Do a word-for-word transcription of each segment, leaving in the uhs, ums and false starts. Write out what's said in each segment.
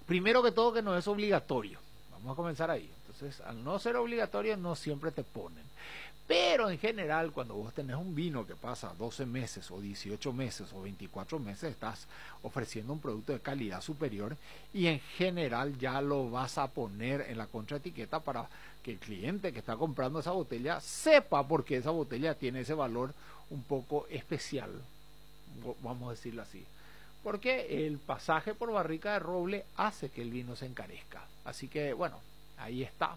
primero que todo que no es obligatorio. Vamos a comenzar ahí. Entonces, al no ser obligatorio, no siempre te ponen. Pero en general, cuando vos tenés un vino que pasa doce meses o dieciocho meses o veinticuatro meses, estás ofreciendo un producto de calidad superior y en general ya lo vas a poner en la contraetiqueta para que el cliente que está comprando esa botella sepa por qué esa botella tiene ese valor un poco especial, vamos a decirlo así. Porque el pasaje por barrica de roble hace que el vino se encarezca. Así que, bueno, ahí está.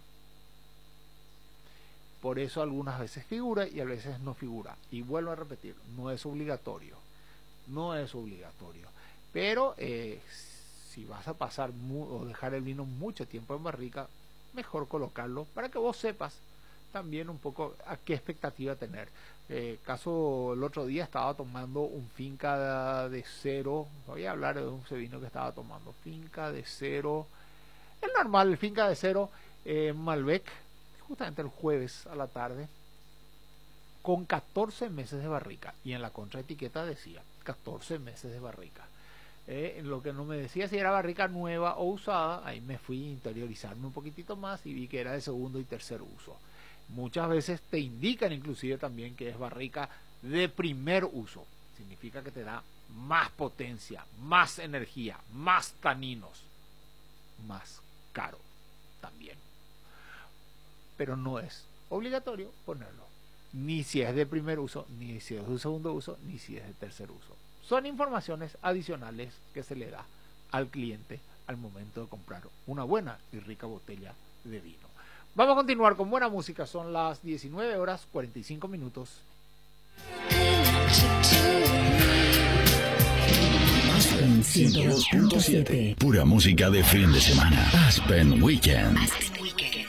Por eso algunas veces figura y a veces no figura. Y vuelvo a repetir, no es obligatorio. No es obligatorio. Pero eh, si vas a pasar mu- o dejar el vino mucho tiempo en barrica, mejor colocarlo para que vos sepas también un poco a qué expectativa tener. Eh, caso el otro día estaba tomando un Finca de Cero. Voy a hablar de un vino que estaba tomando. Finca de Cero. El normal, el Finca de Cero eh, Malbec. Justamente el jueves a la tarde, con catorce meses de barrica, y en la contraetiqueta decía catorce meses de barrica. Eh, en lo que no me decía si era barrica nueva o usada, ahí me fui a interiorizarme un poquitito más y vi que era de segundo y tercer uso. Muchas veces te indican inclusive también que es barrica de primer uso. Significa que te da más potencia, más energía, más taninos, más caro también. Pero no es obligatorio ponerlo, ni si es de primer uso, ni si es de segundo uso, ni si es de tercer uso. Son informaciones adicionales que se le da al cliente al momento de comprar una buena y rica botella de vino. Vamos a continuar con buena música, son las diecinueve horas cuarenta y cinco minutos. Aspen ciento dos punto siete, pura música de fin de semana. Aspen Weekend. Aspen Weekend.